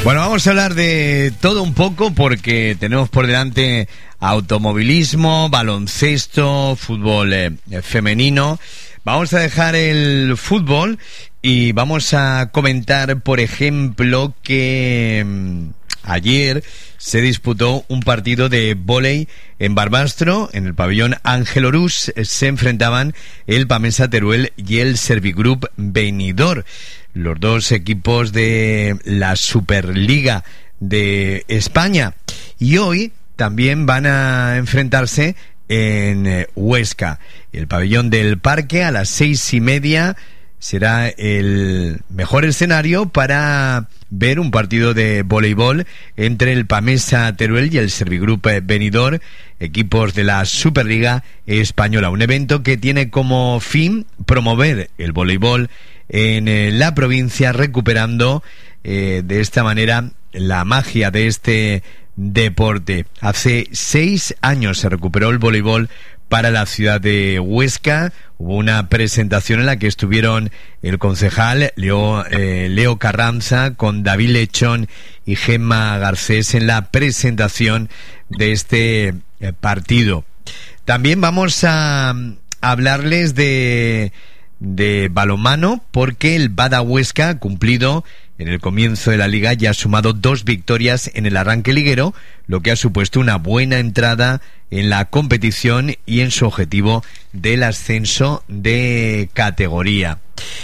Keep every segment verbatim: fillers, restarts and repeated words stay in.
Bueno, vamos a hablar de todo un poco porque tenemos por delante automovilismo, baloncesto, fútbol eh, femenino. Vamos a dejar el fútbol y vamos a comentar, por ejemplo, que mmm, ayer se disputó un partido de vóley en Barbastro, en el pabellón Ángel Orús. Se enfrentaban el Pamesa Teruel y el Servigroup Benidorm, los dos equipos de la Superliga de España. Y hoy también van a enfrentarse en Huesca. El pabellón del Parque a las seis y media será el mejor escenario para ver un partido de voleibol entre el Pamesa Teruel y el Servigroup Benidorm, equipos de la Superliga Española. Un evento que tiene como fin promover el voleibol en eh, la provincia, recuperando eh, de esta manera la magia de este deporte. Hace seis años se recuperó el voleibol para la ciudad de Huesca. Hubo una presentación en la que estuvieron el concejal Leo, eh, Leo Carranza con David Lechón y Gemma Garcés en la presentación de este eh, partido. También vamos a, a hablarles de de balonmano, porque el Bada Huesca ha cumplido en el comienzo de la liga y ha sumado dos victorias en el arranque liguero, lo que ha supuesto una buena entrada en la competición y en su objetivo del ascenso de categoría.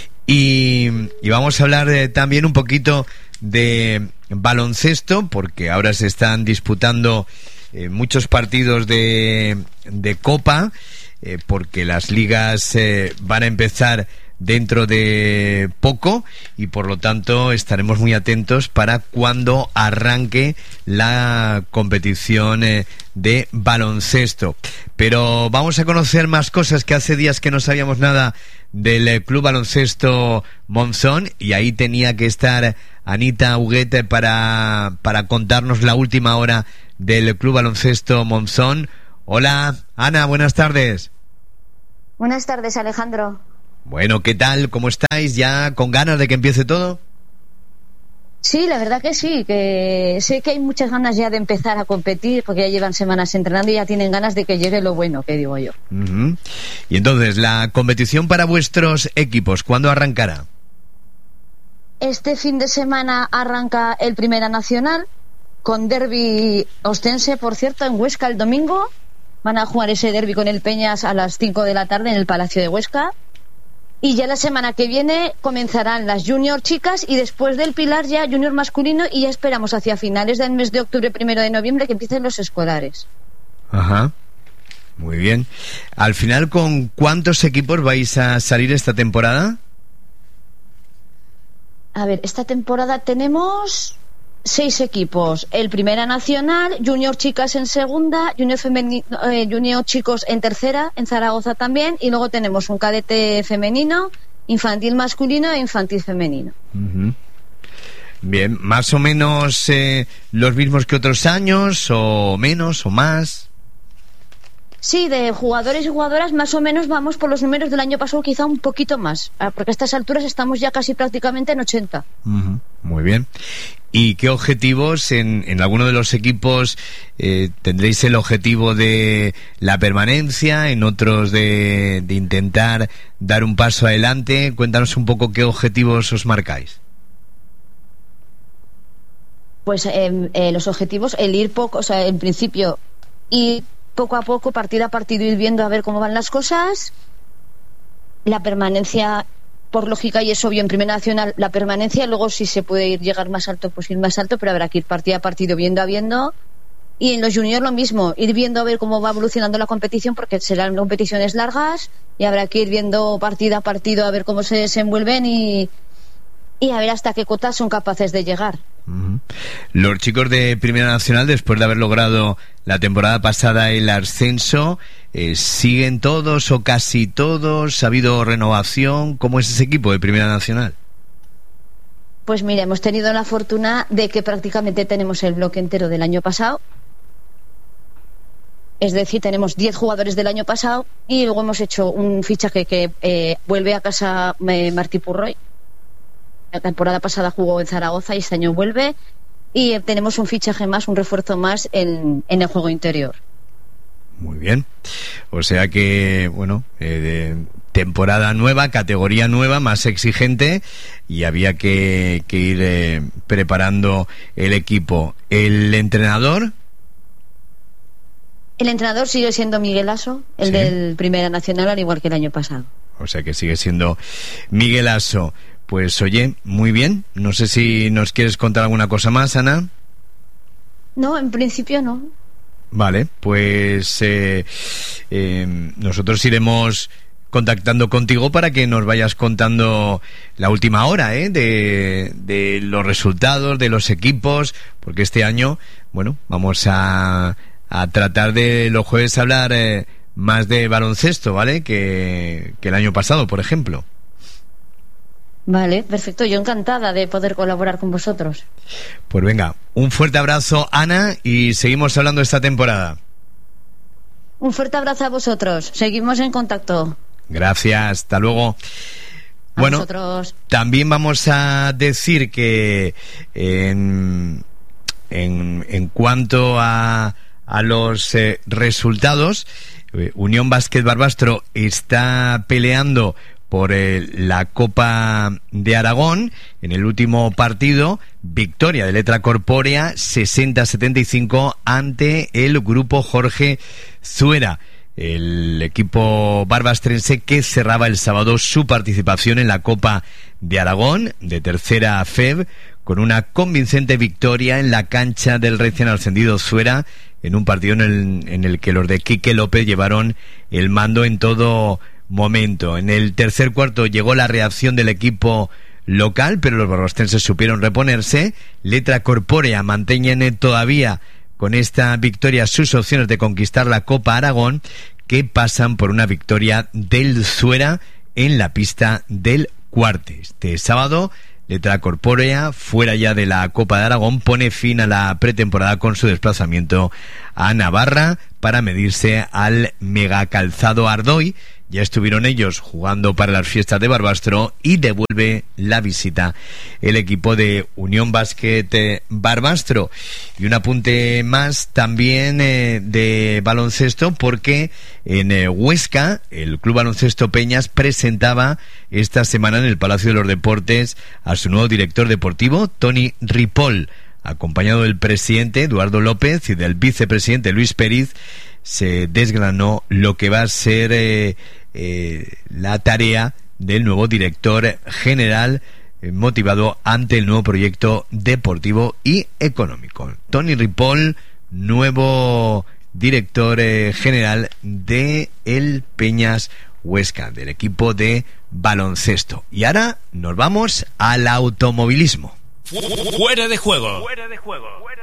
Y, y vamos a hablar eh, también un poquito de baloncesto, porque ahora se están disputando eh, muchos partidos de, de Copa, Eh, porque las ligas eh, van a empezar dentro de poco y por lo tanto estaremos muy atentos para cuando arranque la competición eh, de baloncesto. Pero vamos a conocer más cosas, que hace días que no sabíamos nada del eh, Club Baloncesto Monzón, y ahí tenía que estar Anita Huguet para, para contarnos la última hora del Club Baloncesto Monzón. Hola, Ana, buenas tardes. Buenas tardes, Alejandro. Bueno, ¿qué tal? ¿Cómo estáis? ¿Ya con ganas de que empiece todo? Sí, la verdad que sí, que sé que hay muchas ganas ya de empezar a competir, porque ya llevan semanas entrenando y ya tienen ganas de que llegue lo bueno, que digo yo. Uh-huh. Y entonces, ¿la competición para vuestros equipos cuándo arrancará? Este fin de semana arranca el Primera Nacional, con derbi ostense, por cierto, en Huesca el domingo. Van a jugar ese derbi con el Peñas a las cinco de la tarde en el Palacio de Huesca. Y ya la semana que viene comenzarán las junior chicas y después del Pilar ya junior masculino, y ya esperamos hacia finales del mes de octubre, primero de noviembre, que empiecen los escolares. Ajá, muy bien. Al final, ¿con cuántos equipos vais a salir esta temporada? A ver, esta temporada tenemos seis equipos. El Primera Nacional, junior chicas en segunda, junior femenino, eh, junior chicos en tercera, en Zaragoza también, y luego tenemos un cadete femenino, infantil masculino e infantil femenino. Uh-huh. Bien, más o menos eh, los mismos que otros años, o menos o más. Sí, de jugadores y jugadoras más o menos vamos por los números del año pasado, quizá un poquito más, porque a estas alturas estamos ya casi prácticamente en ochenta. Uh-huh. Muy bien. ¿Y qué objetivos en, en alguno de los equipos eh, tendréis el objetivo de la permanencia, en otros de, de intentar dar un paso adelante? Cuéntanos un poco qué objetivos os marcáis. Pues eh, eh, los objetivos, el ir poco, o sea, en principio ir poco a poco, partido a partido, ir viendo a ver cómo van las cosas. La permanencia, por lógica, y es obvio, en Primera Nacional la permanencia, luego si se puede ir llegar más alto, pues ir más alto, pero habrá que ir partido a partido, viendo a viendo. Y en los juniors lo mismo, ir viendo a ver cómo va evolucionando la competición, porque serán competiciones largas y habrá que ir viendo partido a partido a ver cómo se desenvuelven y, y a ver hasta qué cotas son capaces de llegar. Uh-huh. Los chicos de Primera Nacional, después de haber logrado la temporada pasada el ascenso, eh, ¿siguen todos o casi todos? ¿Ha habido renovación? ¿Cómo es ese equipo de Primera Nacional? Pues mira, hemos tenido la fortuna de que prácticamente tenemos el bloque entero del año pasado. Es decir, tenemos diez jugadores del año pasado y luego hemos hecho un fichaje que eh, vuelve a casa eh, Martí Purroy. La temporada pasada jugó en Zaragoza y este año vuelve. y eh, tenemos un fichaje más, un refuerzo más en, en el juego interior. Muy bien. O sea que, bueno, eh, de temporada nueva, categoría nueva, más exigente, y había que, que ir eh, preparando el equipo. ¿El entrenador? El entrenador sigue siendo Miguel Aso, el ¿Sí? del Primera Nacional, al igual que el año pasado. O sea que sigue siendo Miguel Aso. Pues oye, muy bien. No sé si nos quieres contar alguna cosa más, Ana. No, en principio no. Vale, pues eh, eh, nosotros iremos contactando contigo para que nos vayas contando la última hora ¿eh? de, de los resultados de los equipos, porque este año, bueno, vamos a, a tratar de los jueves hablar eh, más de baloncesto, ¿vale? Que, que el año pasado, por ejemplo. Vale, perfecto. Yo encantada de poder colaborar con vosotros. Pues venga, un fuerte abrazo, Ana, y seguimos hablando esta temporada. Un fuerte abrazo a vosotros. Seguimos en contacto. Gracias, hasta luego. A bueno, vosotros. También vamos a decir que en, en, en cuanto a, a los eh, resultados, eh, Unión Básquet Barbastro está peleando por eh, la Copa de Aragón. En el último partido, victoria de Letra Corpórea sesenta a setenta y cinco ante el grupo Jorge Zuera, el equipo barbastrense que cerraba el sábado su participación en la Copa de Aragón de tercera F E B con una convincente victoria en la cancha del recién ascendido Zuera, en un partido en el, en el que los de Quique López llevaron el mando en todo momento. En el tercer cuarto llegó la reacción del equipo local, pero los barbastrenses supieron reponerse. Letra Corpórea mantiene todavía con esta victoria sus opciones de conquistar la Copa Aragón, que pasan por una victoria del Zuera en la pista del Cuarte. Este sábado, Letra Corpórea, fuera ya de la Copa de Aragón, pone fin a la pretemporada con su desplazamiento a Navarra para medirse al Megacalzado Ardoy. Ya estuvieron ellos jugando para las fiestas de Barbastro y devuelve la visita el equipo de Unión Básquet Barbastro. Y un apunte más también eh, de baloncesto, porque en eh, Huesca el Club Baloncesto Peñas presentaba esta semana en el Palacio de los Deportes a su nuevo director deportivo, Toni Ripoll, acompañado del presidente Eduardo López y del vicepresidente Luis Pérez. Se desgranó lo que va a ser eh, eh, la tarea del nuevo director general, eh, motivado ante el nuevo proyecto deportivo y económico. Toni Ripoll, nuevo director eh, general de el Peñas Huesca, del equipo de baloncesto. Y ahora nos vamos al automovilismo. Fuera de juego. Fuera de juego.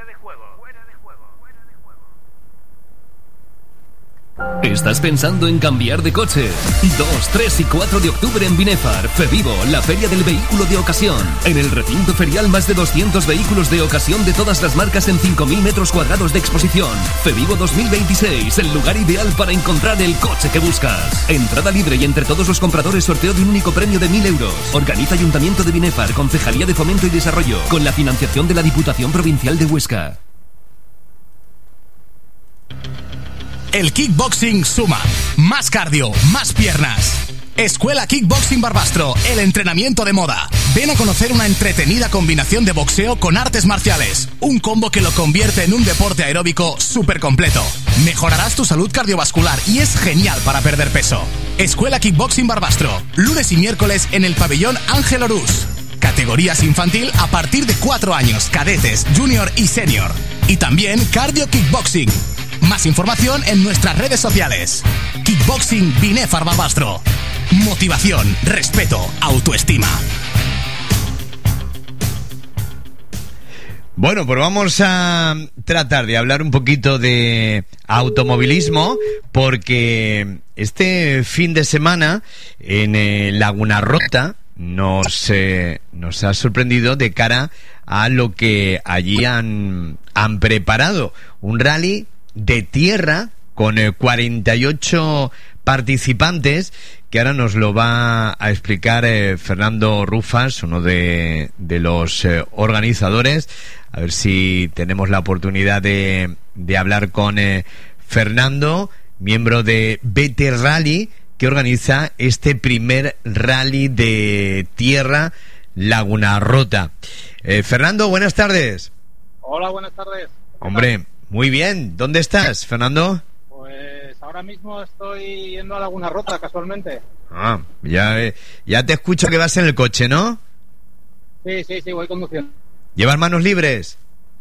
¿Estás pensando en cambiar de coche? dos, tres y cuatro de octubre en Binefar, Fevivo, la feria del vehículo de ocasión. En el recinto ferial, más de doscientos vehículos de ocasión de todas las marcas en cinco mil metros cuadrados de exposición. Fevivo dos mil veintiséis, el lugar ideal para encontrar el coche que buscas. Entrada libre y entre todos los compradores sorteo de un único premio de mil euros. Organiza Ayuntamiento de Binefar, Concejalía de Fomento y Desarrollo, con la financiación de la Diputación Provincial de Huesca. El kickboxing suma. Más cardio, más piernas. Escuela Kickboxing Barbastro, el entrenamiento de moda. Ven a conocer una entretenida combinación de boxeo con artes marciales. Un combo que lo convierte en un deporte aeróbico súper completo. Mejorarás tu salud cardiovascular y es genial para perder peso. Escuela Kickboxing Barbastro, lunes y miércoles en el pabellón Ángel Orús. Categorías infantil a partir de cuatro años, cadetes, junior y senior. Y también cardio kickboxing. Más información en nuestras redes sociales. Kickboxing Binefar Barbastro. Motivación, respeto, autoestima. Bueno, pues vamos a tratar de hablar un poquito de automovilismo, porque este fin de semana en eh, Laguna Rota nos, eh, nos ha sorprendido de cara a lo que allí han, han preparado. Un rally de tierra con eh, cuarenta y ocho participantes que ahora nos lo va a explicar eh, Fernando Rufas, uno de, de los eh, organizadores. A ver si tenemos la oportunidad de, de hablar con eh, Fernando, miembro de B T Rally, que organiza este primer rally de tierra Laguna Rota. Eh, Fernando, buenas tardes. Hola, buenas tardes. Hombre, muy bien. ¿Dónde estás, Fernando? Pues ahora mismo estoy yendo a Laguna Rota, casualmente. Ah, ya, eh, ya te escucho que vas en el coche, ¿no? Sí, sí, sí, voy conduciendo. ¿Llevas manos libres?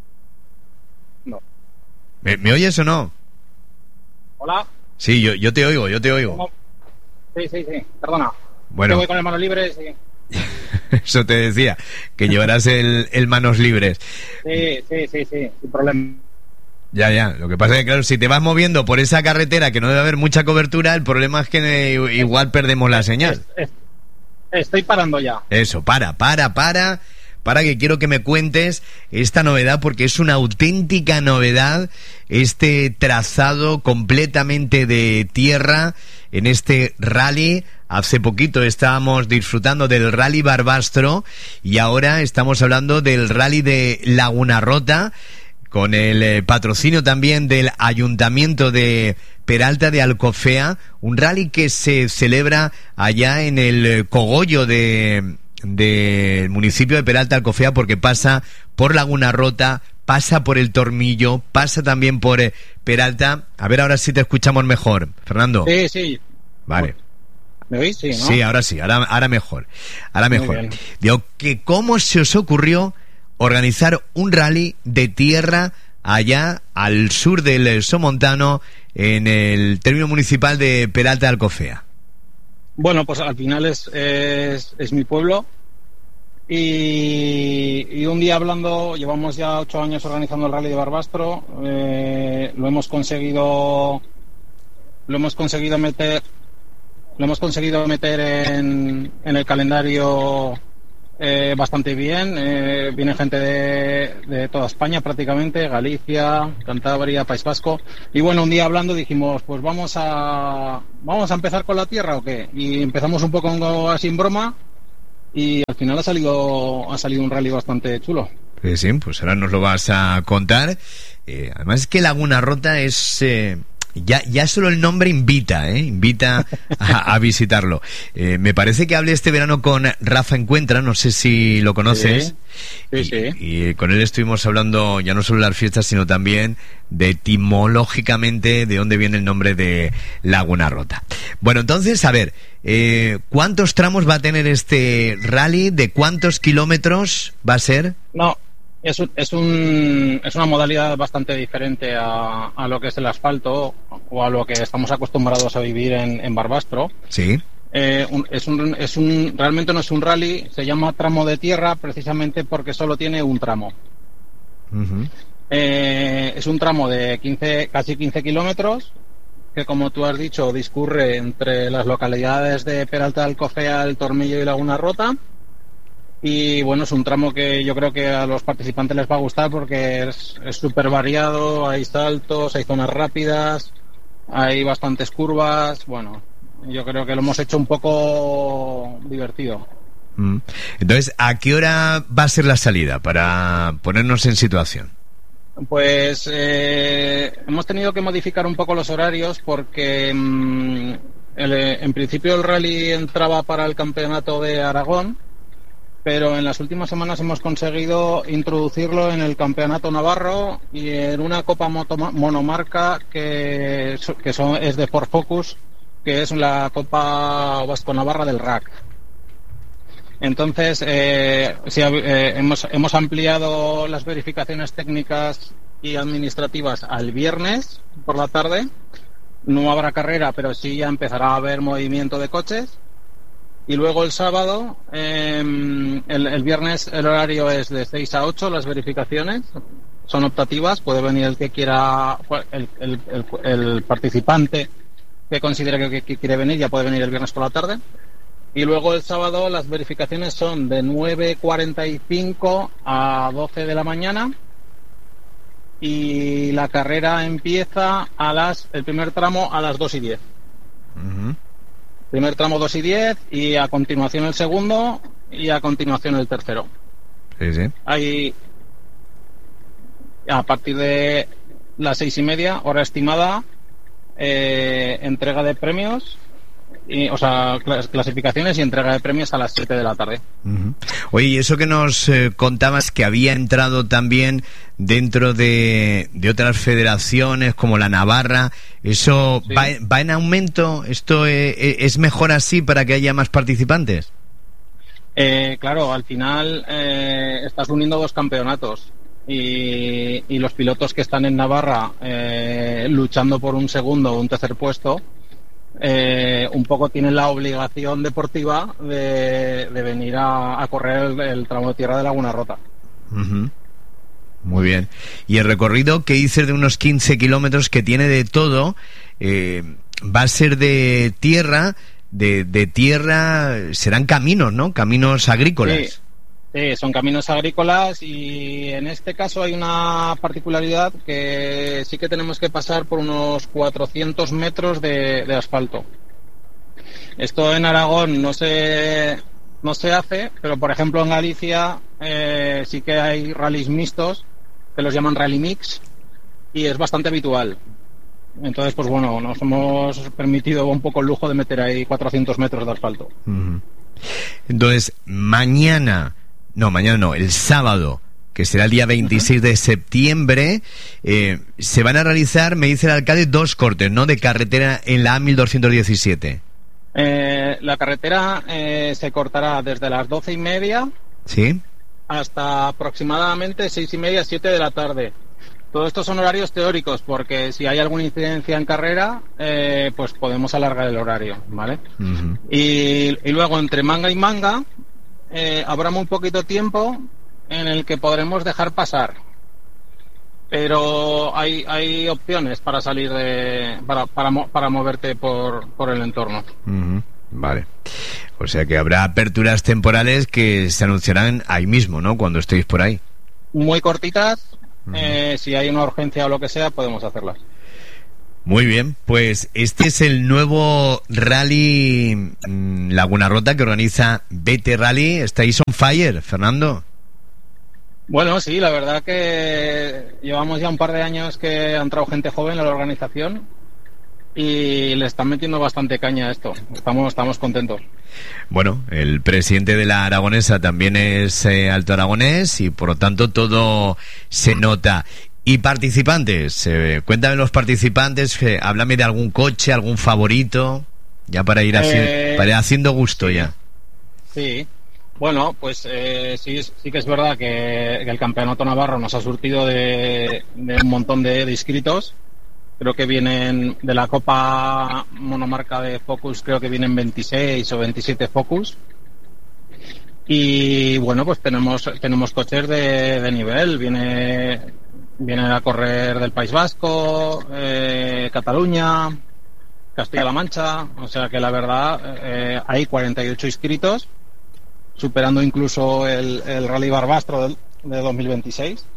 No. ¿Me, ¿me oyes o no? Hola. Sí, yo, yo te oigo, yo te oigo. ¿Cómo? Sí, sí, sí, perdona. Bueno. Yo voy con las manos libres, sí. Eso te decía, que llevarás el, el manos libres. Sí, sí, sí, sí, sin problema. Ya, ya. Lo que pasa es que, claro, si te vas moviendo por esa carretera que no debe haber mucha cobertura, el problema es que eh, igual perdemos la señal. Es, es, estoy parando ya. Eso, para, para, para, para que quiero que me cuentes esta novedad, porque es una auténtica novedad este trazado completamente de tierra en este rally. Hace poquito estábamos disfrutando del Rally Barbastro y ahora estamos hablando del Rally de Laguna Rota, con el eh, patrocinio también del Ayuntamiento de Peralta de Alcofea, un rally que se celebra allá en el eh, cogollo de del municipio de Peralta de Alcofea, porque pasa por Laguna Rota, pasa por el Tornillo, pasa también por eh, Peralta. A ver ahora si te escuchamos mejor, Fernando. Sí, sí. Vale. ¿Me oís? Sí, ¿no? Sí, ahora sí, ahora, ahora mejor. Ahora mejor. Digo, que ¿cómo se os ocurrió organizar un rally de tierra allá al sur del Somontano, en el término municipal de Peralta de Alcofea? Bueno, pues al final es, es, es mi pueblo y, y un día hablando, llevamos ya ocho años organizando el Rally de Barbastro, eh, lo hemos conseguido lo hemos conseguido meter lo hemos conseguido meter en, en el calendario Eh, bastante bien, eh, viene gente de, de toda España prácticamente, Galicia, Cantabria, País Vasco, y bueno, un día hablando dijimos, pues vamos a vamos a empezar con la tierra o qué, y empezamos un poco así en broma y al final ha salido ha salido un rally bastante chulo. Sí, sí, pues ahora nos lo vas a contar. Eh, además es que Laguna Rota es... Eh... Ya, ya solo el nombre invita, ¿eh? Invita a, a visitarlo. Eh, me parece que hablé este verano con Rafa Encuentra, no sé si lo conoces. Sí, sí, y, sí. y con él estuvimos hablando ya no solo de las fiestas, sino también de etimológicamente de dónde viene el nombre de Laguna Rota. Bueno, entonces, a ver, eh, ¿cuántos tramos va a tener este rally? ¿De cuántos kilómetros va a ser? No. Es, un, es, un, es una modalidad bastante diferente a, a lo que es el asfalto o a lo que estamos acostumbrados a vivir en, en Barbastro. Sí. Eh, un, es un, es un, realmente no es un rally, se llama tramo de tierra precisamente porque solo tiene un tramo. Uh-huh. Eh, es un tramo de quince, casi quince kilómetros que, como tú has dicho, discurre entre las localidades de Peralta de Alcofea, El Tornillo y Laguna Rota. Y bueno, es un tramo que yo creo que a los participantes les va a gustar porque es súper variado, hay saltos, hay zonas rápidas, hay bastantes curvas, bueno, yo creo que lo hemos hecho un poco divertido. Mm. Entonces, ¿a qué hora va a ser la salida para ponernos en situación? Pues eh, hemos tenido que modificar un poco los horarios porque mmm, el, en principio el rally entraba para el campeonato de Aragón, pero en las últimas semanas hemos conseguido introducirlo en el campeonato navarro y en una copa moto, monomarca que, que son, es de Ford Focus, que es la Copa Vasco-Navarra del R A C. Entonces, eh, sí, eh, hemos, hemos ampliado las verificaciones técnicas y administrativas al viernes por la tarde. No habrá carrera, pero sí ya empezará a haber movimiento de coches. Y luego el sábado, eh, el, el viernes el horario es de seis a ocho, las verificaciones son optativas, puede venir el que quiera, el, el, el, el participante que considere que, que quiere venir, ya puede venir el viernes por la tarde. Y luego el sábado las verificaciones son de nueve cuarenta y cinco a doce de la mañana y la carrera empieza a las, el primer tramo a las dos y diez. Uh-huh. Primer tramo dos y diez, y a continuación el segundo, y a continuación el tercero. Sí, sí. Hay, a partir de las seis y media, hora estimada, eh, entrega de premios, y, o sea, clas- clasificaciones y entrega de premios a las siete de la tarde. Uh-huh. Oye, y eso que nos eh, contabas que había entrado también dentro de, de otras federaciones como la Navarra, ¿eso Sí. va, va en aumento? ¿Esto eh, eh, es mejor así para que haya más participantes? Eh, claro, al final eh, estás uniendo dos campeonatos y, y los pilotos que están en Navarra eh, luchando por un segundo o un tercer puesto, eh, un poco tienen la obligación deportiva de, de venir a, a correr el, el tramo de tierra de Laguna Rota. Uh-huh. Muy bien. Y el recorrido que dices de unos quince kilómetros, que tiene de todo, eh, va a ser de tierra, de, de tierra, serán caminos, ¿no? Caminos agrícolas. Sí, sí, son caminos agrícolas, y en este caso hay una particularidad que sí que tenemos que pasar por unos cuatrocientos metros de, de asfalto. Esto en Aragón no se, no se hace, pero por ejemplo en Galicia eh, sí que hay rallies mixtos, que los llaman rally mix, y es bastante habitual. Entonces, pues bueno, nos hemos permitido un poco el lujo de meter ahí cuatrocientos metros de asfalto. Uh-huh. Entonces, mañana, no, mañana no, el sábado, que será el día veintiséis uh-huh. de septiembre, eh, se van a realizar, me dice el alcalde, dos cortes, ¿no?, de carretera en la A mil doscientos diecisiete. Eh, la carretera eh, se cortará desde las doce y media ¿sí?, hasta aproximadamente seis y media, siete de la tarde. Todo esto son horarios teóricos, porque si hay alguna incidencia en carrera, eh, pues podemos alargar el horario, ¿vale? Uh-huh. Y, y luego entre manga y manga eh, habrá muy poquito tiempo en el que podremos dejar pasar, pero hay hay opciones para salir de para para, mo- para moverte por por el entorno. Uh-huh. Vale. O sea que habrá aperturas temporales que se anunciarán ahí mismo, ¿no?, cuando estéis por ahí. Muy cortitas. Uh-huh. Eh, si hay una urgencia o lo que sea, podemos hacerlas. Muy bien, pues este es el nuevo rally mmm, Laguna Rota que organiza B T Rally. ¿Estáis on fire, Fernando? Bueno, sí, la verdad que llevamos ya un par de años que ha entrado gente joven a la organización y le están metiendo bastante caña a esto. Estamos, estamos contentos. Bueno, el presidente de la Aragonesa también es eh, alto aragonés y por lo tanto todo se nota. Y participantes, eh, cuéntame los participantes, eh, háblame de algún coche, algún favorito, ya para ir, así, eh, para ir haciendo gusto ya. Sí, bueno, pues eh, sí, sí que es verdad que, que el Campeonato Navarro nos ha surtido de, de un montón de, de inscritos. Creo que vienen de la Copa Monomarca de Focus, creo que vienen veintiséis o veintisiete Focus. Y bueno, pues tenemos tenemos coches de, de nivel. Viene viene a correr del País Vasco, eh, Cataluña, Castilla-La Mancha. O sea que la verdad eh, hay cuarenta y ocho inscritos, superando incluso el, el Rally Barbastro del, de dos mil veintiséis.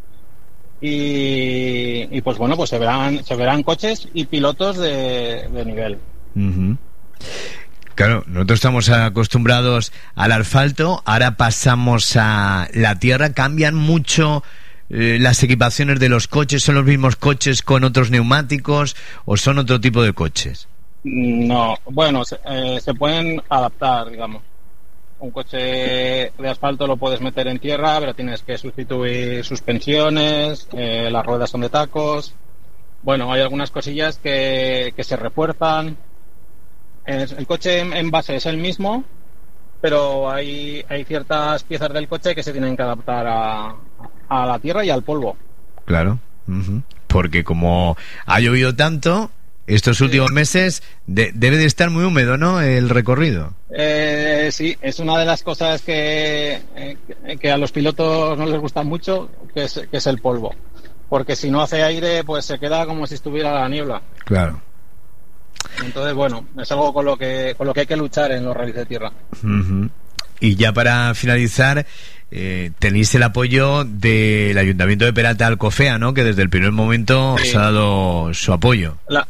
Y, y pues bueno, pues se verán se verán coches y pilotos de, de nivel. Uh-huh. Claro, nosotros estamos acostumbrados al asfalto, ahora pasamos a la tierra. ¿Cambian mucho eh, las equipaciones de los coches? ¿Son los mismos coches con otros neumáticos o son otro tipo de coches? No, bueno, se, eh, se pueden adaptar, digamos. Un coche de asfalto lo puedes meter en tierra, pero tienes que sustituir suspensiones, eh, las ruedas son de tacos. Bueno, hay algunas cosillas que, que se refuerzan. Es, el coche en, en base es el mismo, pero hay, hay ciertas piezas del coche que se tienen que adaptar a, a la tierra y al polvo. Claro, uh-huh. Porque como ha llovido tanto estos últimos sí. meses, de, debe de estar muy húmedo, ¿no?, el recorrido. Eh, sí, es una de las cosas que, eh, que a los pilotos no les gusta mucho, que es, que es el polvo. Porque si no hace aire, pues se queda como si estuviera la niebla. Claro. Entonces, bueno, es algo con lo que con lo que hay que luchar en los rallies de tierra. Uh-huh. Y ya para finalizar, eh, tenéis el apoyo del Ayuntamiento de Peralta de Alcofea, ¿no?, que desde el primer momento sí. os ha dado su apoyo. La,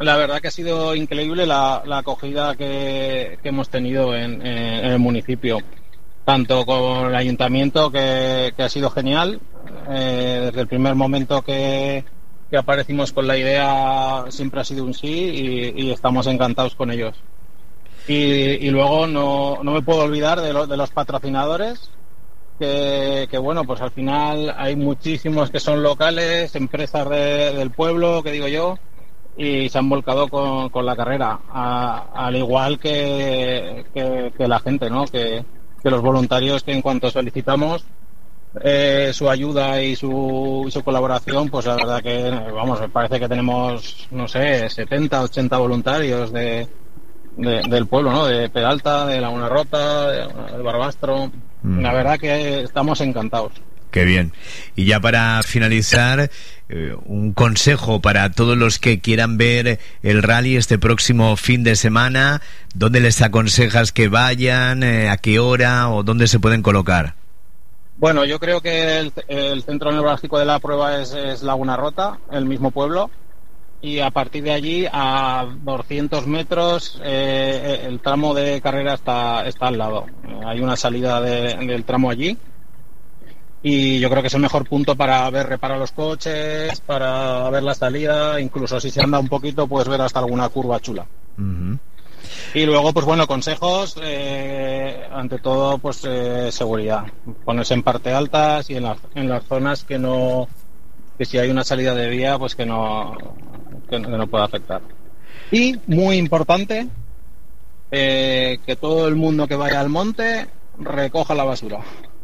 la verdad que ha sido increíble la, la acogida que, que hemos tenido en, en el municipio, tanto con el ayuntamiento, que, que ha sido genial. Eh, desde el primer momento que, que aparecimos con la idea siempre ha sido un sí, y, y estamos encantados con ellos. Y, y luego no, no me puedo olvidar de, lo, de los patrocinadores, que, que bueno, pues al final hay muchísimos que son locales, empresas de, del pueblo, que digo yo, y se han volcado con, con la carrera, a, al igual que, que, que la gente, ¿no? Que, que los voluntarios, que en cuanto solicitamos eh, su ayuda y su, y su colaboración, pues la verdad que, vamos, me parece que tenemos, no sé, setenta, ochenta voluntarios de De, del pueblo, ¿no? De Peralta, de Laguna Rota, de, de Barbastro. Mm. La verdad que estamos encantados. Qué bien. Y ya para finalizar, eh, un consejo para todos los que quieran ver el rally este próximo fin de semana. ¿Dónde les aconsejas que vayan? Eh, ¿A qué hora? ¿O dónde se pueden colocar? Bueno, yo creo que el, el centro neurálgico de la prueba es, es Laguna Rota, el mismo pueblo. Y a partir de allí, a doscientos metros, eh, el tramo de carrera está, está al lado. Eh, hay una salida de, del tramo allí. Y yo creo que es el mejor punto para ver reparar los coches, para ver la salida, incluso si se anda un poquito, puedes ver hasta alguna curva chula. Uh-huh. Y luego, pues bueno, consejos, eh, ante todo, pues eh, seguridad. Ponerse en parte altas y en las, en las zonas que no... que si hay una salida de vía, pues que no que no, que no pueda afectar. Y muy importante, eh, que todo el mundo que vaya al monte recoja la basura.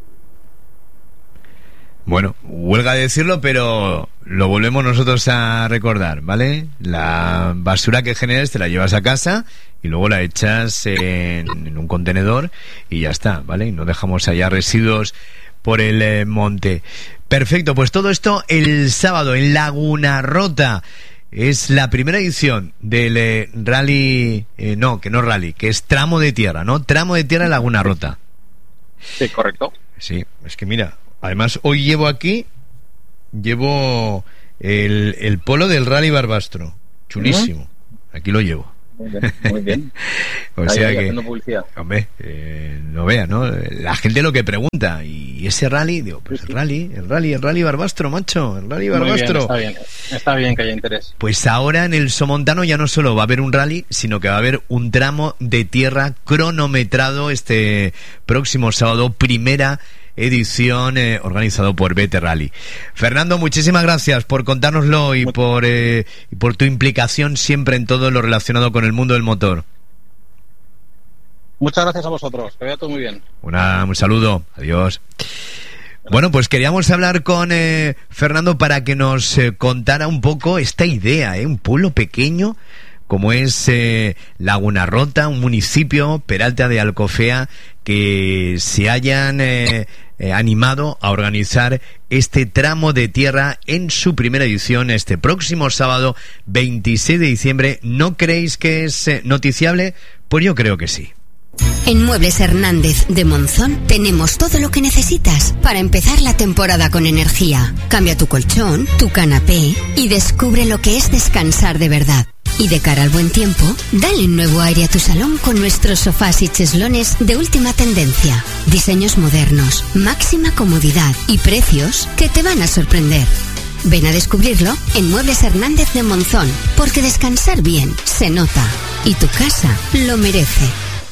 Bueno, huelga decirlo, pero lo volvemos nosotros a recordar, ¿vale? La basura que generes te la llevas a casa y luego la echas en, en un contenedor y ya está, ¿vale? Y no dejamos allá residuos por el eh, monte. Perfecto, pues todo esto el sábado en Laguna Rota. Es la primera edición del eh, rally, eh, no, que no rally, que es tramo de tierra, ¿no? Tramo de tierra en Laguna Rota. Sí, correcto. Sí, es que mira, además hoy llevo aquí, llevo el, el polo del Rally Barbastro. Chulísimo. Uh-huh. Aquí lo llevo. Muy bien, muy bien. O ahí, sea ahí, que, haciendo publicidad. Hombre, eh, no vea, ¿no? La gente lo que pregunta, y ese rally, digo, pues el rally, el rally, el rally Barbastro, macho, el rally Barbastro. Muy bien, está bien, está bien que haya interés. Pues ahora en el Somontano ya no solo va a haber un rally, sino que va a haber un tramo de tierra cronometrado este próximo sábado, primera edición eh, organizado por Bete Rally. Fernando, muchísimas gracias por contárnoslo y por, eh, y por tu implicación siempre en todo lo relacionado con el mundo del motor. Muchas gracias a vosotros, que vaya todo muy bien. Una, un saludo, adiós. Bueno, pues queríamos hablar con eh, Fernando para que nos eh, contara un poco esta idea, ¿eh? Un pueblo pequeño como es eh, Laguna Rota, un municipio, Peralta de Alcofea, que se hayan eh, eh, animado a organizar este tramo de tierra en su primera edición este próximo sábado veintiséis de diciembre. ¿No creéis que es eh, noticiable? Pues yo creo que sí. En Muebles Hernández de Monzón tenemos todo lo que necesitas para empezar la temporada con energía. Cambia tu colchón, tu canapé y descubre lo que es descansar de verdad. Y de cara al buen tiempo, dale un nuevo aire a tu salón con nuestros sofás y cheslones de última tendencia. Diseños modernos, máxima comodidad y precios que te van a sorprender. Ven a descubrirlo en Muebles Hernández de Monzón, porque descansar bien se nota y tu casa lo merece.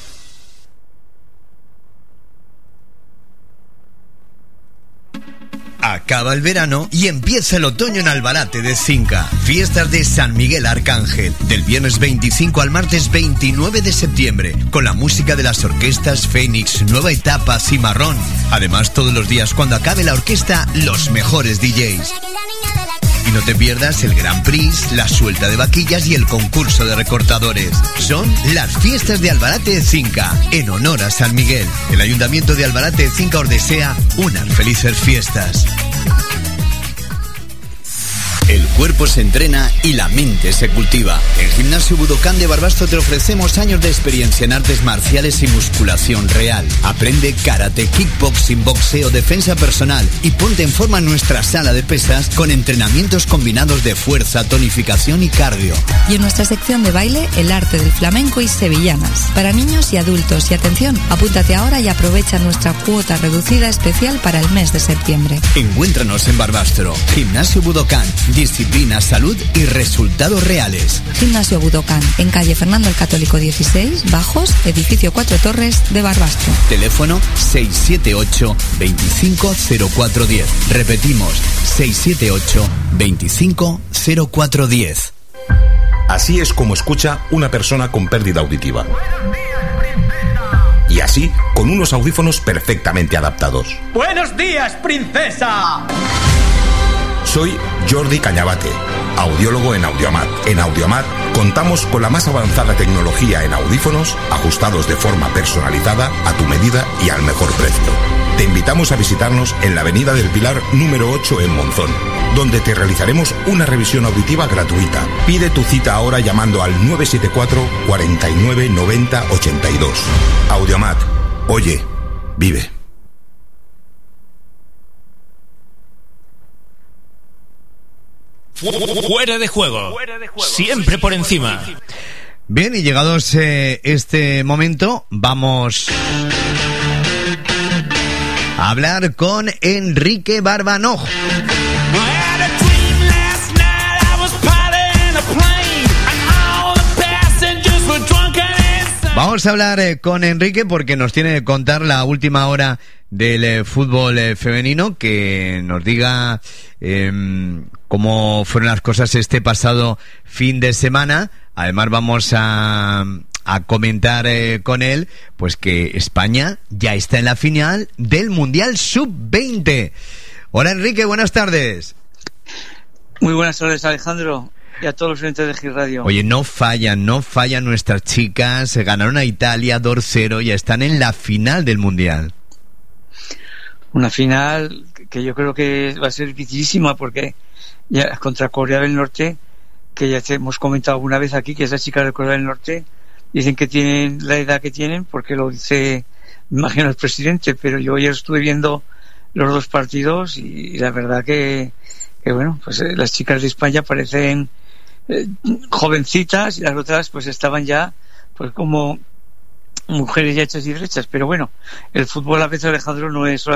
Acaba el verano y empieza el otoño en Albarate de Cinca. Fiestas de San Miguel Arcángel, del viernes veinticinco al martes veintinueve de septiembre, con la música de las orquestas Fénix, Nueva Etapa, Cimarrón. Además, todos los días cuando acabe la orquesta, los mejores D Js. Y no te pierdas el Grand Prix, la suelta de vaquillas y el concurso de recortadores. Son las fiestas de Albarate de Cinca, en honor a San Miguel. El Ayuntamiento de Albarate de Cinca os desea unas felices fiestas. El cuerpo se entrena y la mente se cultiva. En Gimnasio Budokán de Barbastro te ofrecemos años de experiencia en artes marciales y musculación real. Aprende karate, kickboxing, boxeo, defensa personal y ponte en forma en nuestra sala de pesas con entrenamientos combinados de fuerza, tonificación y cardio. Y en nuestra sección de baile, el arte del flamenco y sevillanas. Para niños y adultos. Y atención, apúntate ahora y aprovecha nuestra cuota reducida especial para el mes de septiembre. Encuéntranos en Barbastro. Gimnasio Budokán. Disciplina, salud y resultados reales. Gimnasio Budokán, en calle Fernando el Católico dieciséis, Bajos, edificio Cuatro Torres de Barbastro. Teléfono seis siete ocho, veinticinco cero cuatro diez. Repetimos, seis siete ocho, veinticinco cero cuatro diez. Así es como escucha una persona con pérdida auditiva. Y así, con unos audífonos perfectamente adaptados. ¡Buenos días, princesa! Soy Jordi Cañabate, audiólogo en Audiomat. En Audiomat contamos con la más avanzada tecnología en audífonos, ajustados de forma personalizada, a tu medida y al mejor precio. Te invitamos a visitarnos en la Avenida del Pilar número ocho en Monzón, donde te realizaremos una revisión auditiva gratuita. Pide tu cita ahora llamando al nueve siete cuatro, cuarenta y nueve, noventa, ochenta y dos. Audiomat. Oye, vive. Fuera de juego. Siempre por encima. Bien, y llegados eh, este momento, vamos a hablar con Enrique Barbanoj. Vamos a hablar eh, con Enrique porque nos tiene que contar la última hora del eh, fútbol eh, femenino, que nos diga eh, cómo fueron las cosas este pasado fin de semana. Además vamos a, a comentar eh, con él pues que España ya está en la final del Mundial sub veinte. Hola Enrique, buenas tardes. Muy buenas tardes, Alejandro. Y a todos los oyentes de G Radio. Oye, no fallan, no fallan nuestras chicas. Se ganaron a Italia dos cero y están en la final del Mundial. Una final que yo creo que va a ser dificilísima porque ya contra Corea del Norte, que ya te hemos comentado alguna vez aquí, que esas chicas de Corea del Norte dicen que tienen la edad que tienen porque lo dice, me imagino, el presidente, pero yo ayer estuve viendo los dos partidos y la verdad que, que bueno, pues eh, las chicas de España parecen Eh, jovencitas y las otras pues estaban ya pues como mujeres ya hechas y derechas, pero bueno, el fútbol a veces, Alejandro, no es